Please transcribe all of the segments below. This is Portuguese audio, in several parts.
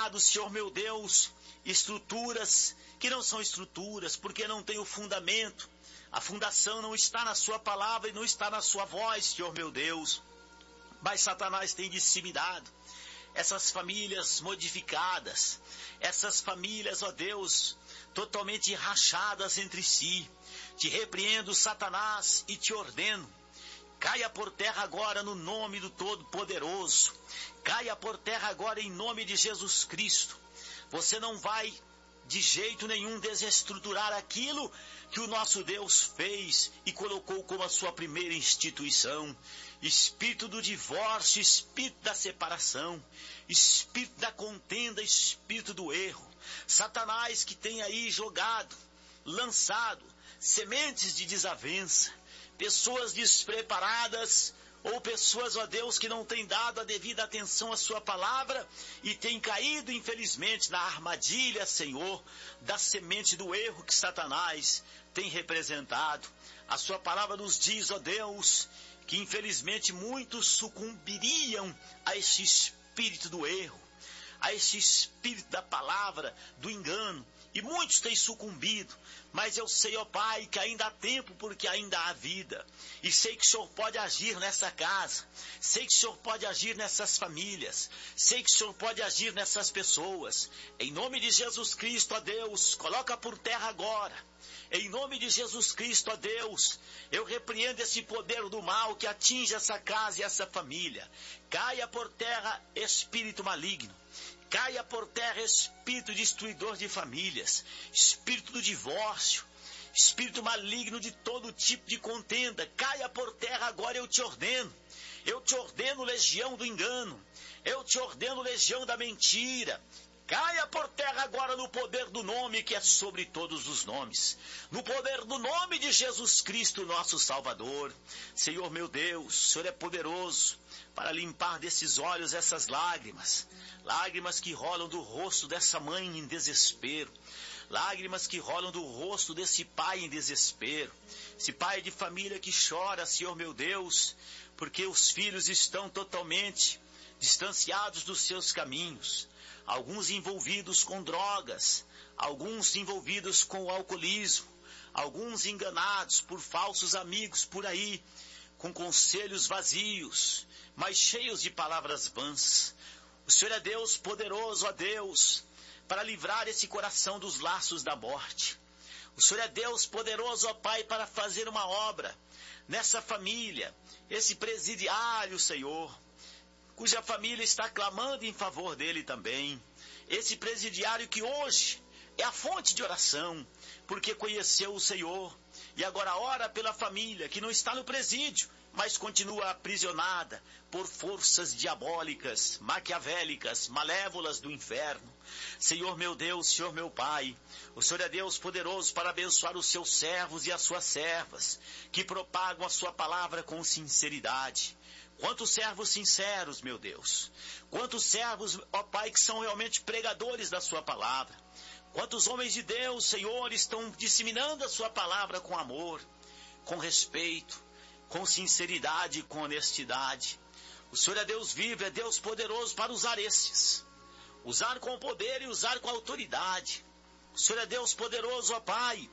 levantado, Senhor meu Deus, estruturas que não são estruturas, porque não tem o fundamento. A fundação não está na sua palavra e não está na sua voz, Senhor meu Deus. Mas Satanás tem disseminado essas famílias modificadas, essas famílias, ó Deus, totalmente rachadas entre si. Te repreendo, Satanás, e te ordeno: caia por terra agora no nome do Todo-Poderoso. Caia por terra agora em nome de Jesus Cristo. Você não vai de jeito nenhum desestruturar aquilo que o nosso Deus fez e colocou como a sua primeira instituição. Espírito do divórcio, espírito da separação, espírito da contenda, espírito do erro. Satanás que tem aí jogado, lançado sementes de desavença, pessoas despreparadas, ou pessoas, ó Deus, que não têm dado a devida atenção à sua palavra e têm caído, infelizmente, na armadilha, Senhor, da semente do erro que Satanás tem representado. A sua palavra nos diz, ó Deus, que infelizmente muitos sucumbiriam a esse espírito do erro, a esse espírito da palavra, do engano. E muitos têm sucumbido, mas eu sei, ó Pai, que ainda há tempo, porque ainda há vida. E sei que o Senhor pode agir nessa casa, sei que o Senhor pode agir nessas famílias, sei que o Senhor pode agir nessas pessoas. Em nome de Jesus Cristo, ó Deus, coloca por terra agora. Em nome de Jesus Cristo, ó Deus, eu repreendo esse poder do mal que atinge essa casa e essa família. Caia por terra, espírito maligno. Caia por terra, espírito destruidor de famílias, espírito do divórcio, espírito maligno de todo tipo de contenda. Caia por terra agora, eu te ordeno. Eu te ordeno, legião do engano. Eu te ordeno, legião da mentira. Caia por terra agora no poder do nome que é sobre todos os nomes. No poder do nome de Jesus Cristo, nosso Salvador. Senhor meu Deus, o Senhor é poderoso para limpar desses olhos essas lágrimas. Lágrimas que rolam do rosto dessa mãe em desespero. Lágrimas que rolam do rosto desse pai em desespero. Esse pai de família que chora, Senhor meu Deus, porque os filhos estão totalmente distanciados dos seus caminhos. Alguns envolvidos com drogas, alguns envolvidos com o alcoolismo, alguns enganados por falsos amigos por aí, com conselhos vazios, mas cheios de palavras vãs. O Senhor é Deus poderoso, ó Deus, para livrar esse coração dos laços da morte. O Senhor é Deus poderoso, ó Pai, para fazer uma obra nessa família, esse presidiário, Senhor, cuja família está clamando em favor dele também. Esse presidiário que hoje é a fonte de oração, porque conheceu o Senhor e agora ora pela família que não está no presídio, mas continua aprisionada por forças diabólicas, maquiavélicas, malévolas do inferno. Senhor meu Deus, Senhor meu Pai, o Senhor é Deus poderoso para abençoar os seus servos e as suas servas, que propagam a sua palavra com sinceridade. Quantos servos sinceros, meu Deus. Quantos servos, ó Pai, que são realmente pregadores da sua palavra. Quantos homens de Deus, Senhor, estão disseminando a sua palavra com amor, com respeito, com sinceridade e com honestidade. O Senhor é Deus vivo, é Deus poderoso para usar esses. Usar com poder e usar com autoridade. O Senhor é Deus poderoso, ó Pai,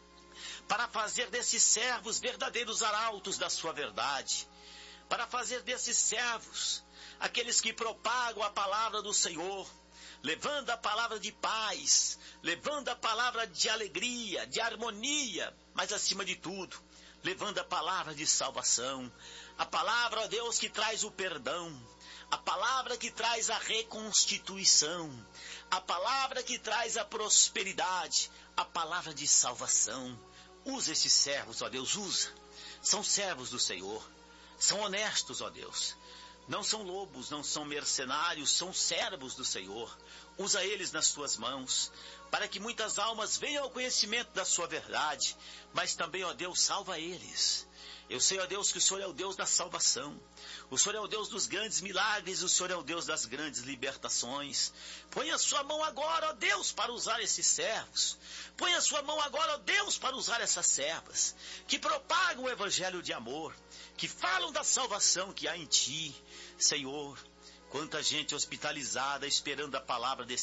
para fazer desses servos verdadeiros arautos da sua verdade. Para fazer desses servos aqueles que propagam a palavra do Senhor, levando a palavra de paz, levando a palavra de alegria, de harmonia, mas acima de tudo, levando a palavra de salvação, a palavra, ó Deus, que traz o perdão, a palavra que traz a reconstituição, a palavra que traz a prosperidade, a palavra de salvação. Usa esses servos, ó Deus, usa. São servos do Senhor. São honestos, ó Deus. Não são lobos, não são mercenários, são servos do Senhor. Usa eles nas tuas mãos, para que muitas almas venham ao conhecimento da sua verdade. Mas também, ó Deus, salva eles. Eu sei, ó Deus, que o Senhor é o Deus da salvação. O Senhor é o Deus dos grandes milagres, o Senhor é o Deus das grandes libertações. Põe a sua mão agora, ó Deus, para usar esses servos. Põe a sua mão agora, ó Deus, para usar essas servas, que propagam o evangelho de amor, que falam da salvação que há em Ti. Senhor, quanta gente hospitalizada esperando a palavra desse